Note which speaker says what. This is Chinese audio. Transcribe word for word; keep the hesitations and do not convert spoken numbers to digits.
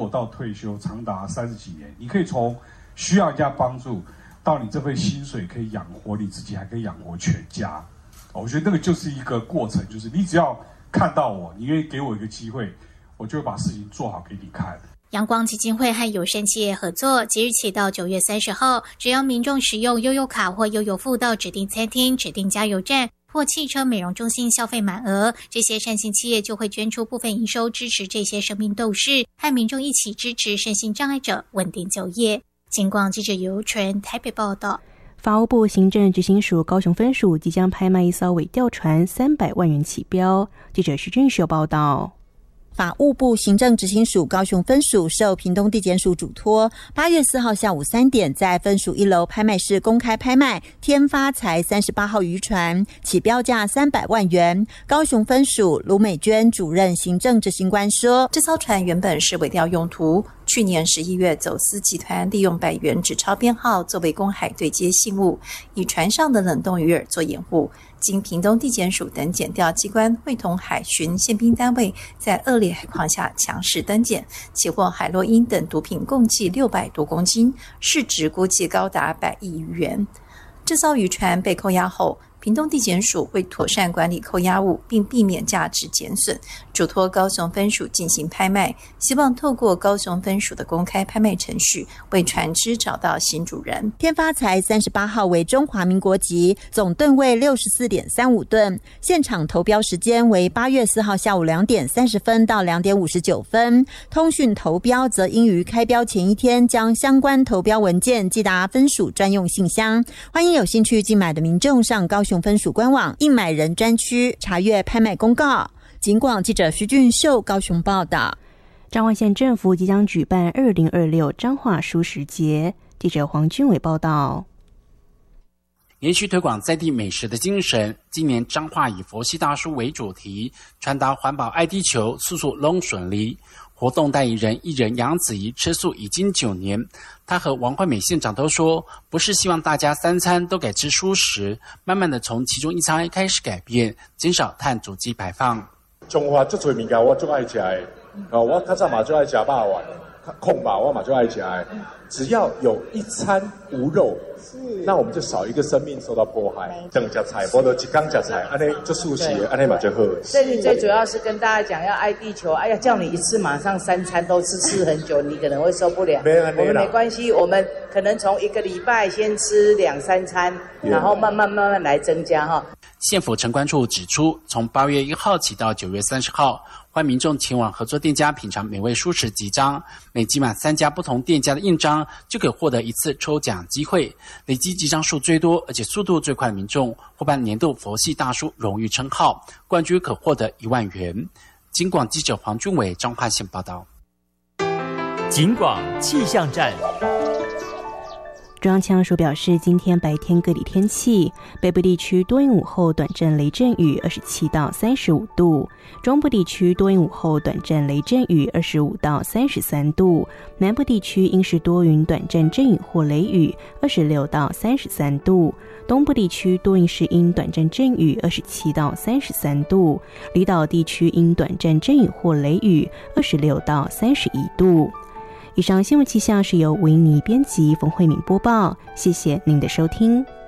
Speaker 1: 到退休长达三十几年，你可以从需要人家帮助到你这份薪水可以养活你自己，还可以养活全家。我觉得那个就是一个过程，就是你只要看到我，你愿意给我一个机会，我就会把事情做好给你看。
Speaker 2: 阳光基金会和友善企业合作，即日起到九月三十号，只要民众使用悠游卡或悠游付到指定餐厅、指定加油站或汽车美容中心消费满额，这些善心企业就会捐出部分营收支持这些生命斗士，和民众一起支持身心障碍者稳定就业。警广记者尤纯台北报道。
Speaker 3: 法务部行政执行署高雄分署即将拍卖一艘尾吊船三百万元起标。记者徐俊秀报道。
Speaker 4: 法务部行政执行署高雄分署受屏东地检署嘱托，八月四号下午三点，在分署一楼拍卖室公开拍卖天发财三十八号渔船，起标价三百万元。高雄分署卢美娟主任行政执行官说，
Speaker 5: 这艘船原本是尾钓用途，去年十一月走私集团利用百元纸钞编号作为公海对接信物，以船上的冷冻鱼饵做掩护。经屏东地检署等检调机关会同海巡宪兵单位，在恶劣海况下强势登检，起获海洛因等毒品共计六百多公斤，市值估计高达百亿余元。这艘渔船被扣押后，屏东地检署为妥善管理扣押物，并避免价值减损，嘱托高雄分署进行拍卖，希望透过高雄分署的公开拍卖程序，为船只找到新主人。
Speaker 4: 天发财三十八号为中华民国籍，总吨位 六十四点三五吨，现场投标时间为八月四号下午两点三十分到两点五十九分，通讯投标则应于开标前一天将相关投标文件寄达分署专用信箱。欢迎有兴趣竞买的民众上高雄分署官网应买人专区查阅拍卖公告。警广记者徐俊秀高雄报道。
Speaker 3: 彰化县政府即将举办二零二六彰化蔬食节，记者黄俊伟报道。
Speaker 6: 延续推广在地美食的精神，今年彰化以佛系大叔为主题，传达环保爱地球，速速拢顺利。活动代言人艺人杨子怡吃素已经九年，她和王惠美县长都说，不是希望大家三餐都改吃蔬食，慢慢的从其中一餐开始改变，减少碳足迹排放。
Speaker 7: 中华最多物件我最爱吃的，哦，我较早嘛最爱吃肉丸，控吧我嘛最爱吃的。只要有一餐无肉，那我们就少一个生命受到迫害。等吃菜，无就一天吃菜，安尼就素食的，安尼嘛就好。
Speaker 8: 这里最主要是跟大家讲要爱地球。哎呀，叫你一次马上三餐都吃吃很久，你可能会受不了。我们没关系，我们可能从一个礼拜先吃两三餐，然后慢慢慢慢来增加哈。
Speaker 6: 县府城管处指出，从八月一号起到九月三十号，欢迎民众前往合作店家品尝美味蔬食集章，每集满三家不同店家的印章，就可以获得一次抽奖机会。累积集章数最多而且速度最快的民众，获颁年度佛系大叔荣誉称号，冠军可获得一万元。警广记者黄俊伟彰化县报道。
Speaker 9: 警广气象站。
Speaker 3: 中央气象署表示，今天白天各地天气，北部地区多云午后短暂雷阵雨，二十七到三十五度；中部地区多云午后短暂雷阵雨，二十五到三十三度；南部地区阴时多云短暂阵雨或雷雨，二十六到三十三度；东部地区多云时阴短暂阵雨，二十七到三十三度；离岛地区阴短暂阵雨或雷雨，二十六到三十一度。以上新闻气象是由维尼编辑，冯慧敏播报，谢谢您的收听。